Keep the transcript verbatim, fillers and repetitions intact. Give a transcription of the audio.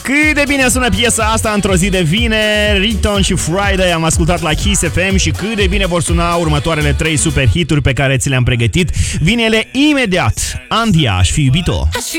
Cât de bine sună piesa asta într-o zi de vineri. Riton și Friday am ascultat la Kiss F M și cât de bine vor suna următoarele trei super hituri pe care ți le-am pregătit. Vine ele imediat. Andia, aș fi iubit-o.